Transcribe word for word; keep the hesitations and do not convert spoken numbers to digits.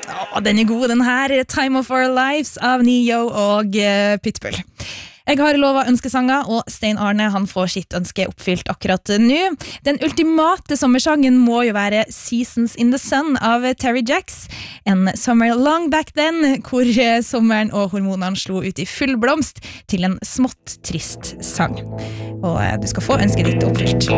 Å, den er god, den her. Time of Our Lives av Neo og uh, Pitbull. Jeg har lovet ønskesanger, og Stein Arne han får sitt ønske oppfylt akkurat nå. Den ultimate sommersangen må jo være Seasons in the Sun av Terry Jacks. En summer long back then, hvor sommeren og hormonene slo ut i full blomst til en smått trist sang. Og du skal få ønsket ditt oppfylt.